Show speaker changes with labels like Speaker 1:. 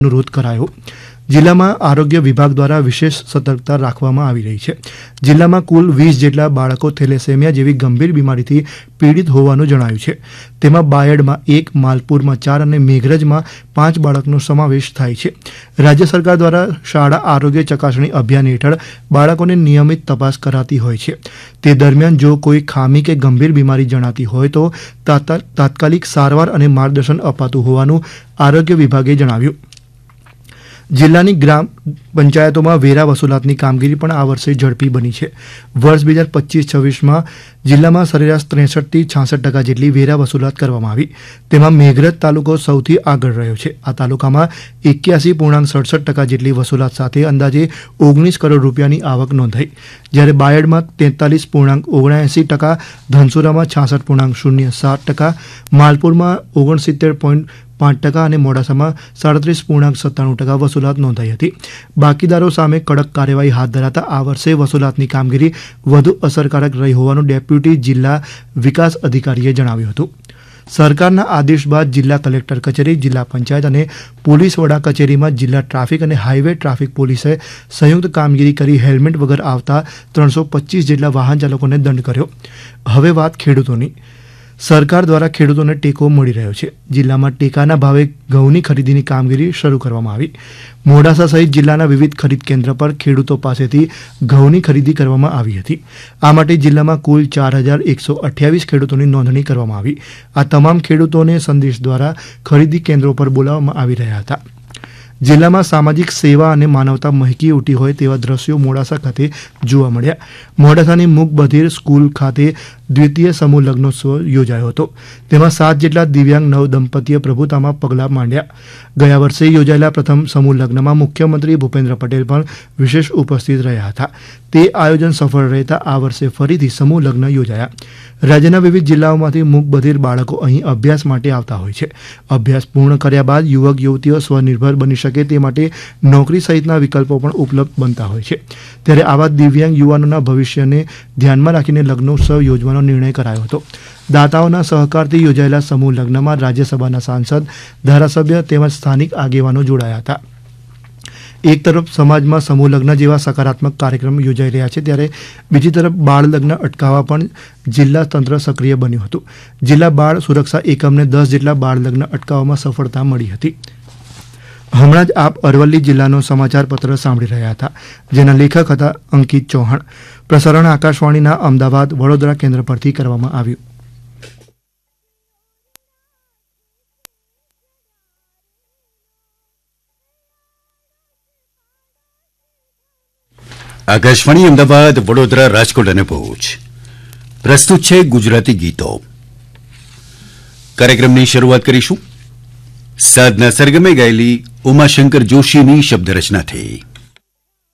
Speaker 1: अनुरोध करायो। जिल्लामां आरोग्य विभाग द्वारा विशेष सतर्कता राखवामां आवी रही छे। जिल्लामां कुल 20 जेटला बाळको थेलेसेमिया जेवी गंभीर बीमारीथी पीड़ित होवानुं जणाव्युं छे। तेमां बायडमां 1, मालपुरमां 4 अने मेघरजमां 5 बाळकनो समावेश थाय छे। राज्य सरकार द्वारा शाळा आरोग्य चकासणी अभियान हेठळ बाळकोने नियमित तपास कराती होय छे। ते दरमियान जो कोई खामी के गंभीर बीमारी जणाती होय तो तात्कालिक सारवार अने मार्गदर्शन अपातुं होवानुं आरोग्य विभागे जणाव्युं। जिल्लानी ग्राम पंचायतों वेरा वसूलातनी कामगीरी पण आ वर्षे झड़पी बनी है। वर्ष 2025-26 में जिल्ला में सरेराश 63 થી 66% जेटली वेरा वसूलात करवामां आवी। तेमां मेघरज तालुको सौथी आगळ रह्यो छे। आ तालुकामां 81.67% जेटली वसूलात साथे अंदाजे 19 करोड़ रूपियानी आवक नोंधाई, ज्यारे बायड में 43.79%, धनसुरामां 66.07%, मालपुर में 69.5% અને મોડાસામાં 37.97% વસૂલાત નોંધાઈ હતી। બાકીદારો સામે કડક કાર્યવાહી હાથ ધરાતા આ વર્ષે વસૂલાતની કામગીરી વધુ અસરકારક રહી હોવાનું ડેપ્યુટી જિલ્લા વિકાસ અધિકારીએ જણાવ્યું હતું। સરકારના આદેશ બાદ जिला कलेक्टर कचेरी, जिला पंचायत और पोलीस वड़ा कचेरी में जिला ट्राफिक और हाईवे ट्राफिक पोलीसे संयुक्त कामगीरी करी हेल्मेट वगर आवता 325 जेटला वाहन चालकोने दंड कर्यो। हवे वात खेडूतोनी। सरकार द्वारा खेडूतोने टेको मळी रह्यो छे। जिल्लामां टेकाना भावे घऊनी खरीदीनी कामगीरी शरू करवामां आवी। मोडासा सहित जिल्लाना विविध खरीद केन्द्र पर खेडूतो पासेथी घऊनी खरीदी करवामां आवी हती। आ माटे जिल्लामां कुल 4128 खेडूतोनी नोंधणी करवामां आवी। आ तमाम खेडूतोने संदेश द्वारा खरीदी केन्द्रो पर बोलाववामां आवी रह्या हता। जिल्लामां सामाजिक सेवा और मानवता महकी उठी होय तेवा दृश्यों मोडासा खाते जोवा मळ्या। मोडासानी मूक बधीर स्कूल खाते द्वितीय समूह लग्नोत्सव योजायो हतो। तेमां 7 जेटला दिव्यांग नव दंपतीए प्रभुतामां पगला मांड्या। गया वर्षे योजायेला प्रथम समूह लग्નમાં मुख्यमंत्री भूपेन्द्र पटेल पण विशेष उपस्थित रह्या हता। ते आयोजन सफल રહેતા આ વર્ષે ફરીથી સમૂહ લગ્ન યોજાયા। રાજ્યના વિવિધ જિલ્લાઓમાંથી મૂક બધિર બાળકો અહીં અભ્યાસ માટે આવતા હોય છે। અભ્યાસ પૂર્ણ કર્યા બાદ યુવક યુવતીઓ સ્વનિર્ભર બની શકે તે માટે નોકરી સહિતના વિકલ્પો પણ ઉપલબ્ધ બનતા હોય છે। ત્યારે આવા દિવ્યાંગ યુવાનોના ભવિષ્યને ધ્યાનમાં રાખીને લગ્નોત્સવ યોજવાનો નિર્ણય કરાયો હતો। દાતાઓના સહકારથી યોજાયેલા સમૂહ લગ્નમાં રાજ્યસભાના સાંસદ, ધારાસભ્ય તેમજ સ્થાનિક આગેવાનો જોડાયા હતા। एक तरफ समाज में समूह लग्न जेवा सकारात्मक कार्यक्रम योजाई रह्या छे, त्यारे बीजी तरफ बाळ लग्न अटकाववा पण जिल्ला तंत्र सक्रिय बन्युं हतुं। जिल्ला बाळ सुरक्षा एकमने 10 जेटला बाळ लग्न अटकाववामां सफलता मळी हती। हमणां ज आप अरवल्ली जिल्लानो समाचार पत्र सांभळी रह्या हता, जेना लेखक हता अंकित चौहाण। प्रसारण आकाशवाणीना अमदावाद, वडोदरा केन्द्र परथी करवामां आव्युं।
Speaker 2: आकाशवाणी अमदावाद, वडोदरा, राजकोट અને ભુજ પ્રસ્તુત છે ગુજરાતી ગીતો। કાર્યક્રમની શરૂઆત કરીશું સાધના સરગમે ગાયેલી ઉમાશંકર જોશીની શબ્દ રચનાથી।